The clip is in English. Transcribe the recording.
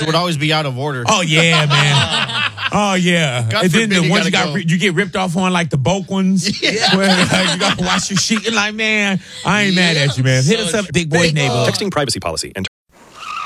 would always be out of order. Oh, yeah, man. Oh, yeah. God and then forbid the you ones gotta you get ripped off on, like the bulk ones. Yeah. Where you got to wash your sheet. And like, man, I ain't mad at you, man. Hit us up, Big Boys Neighborhood. Texting privacy policy and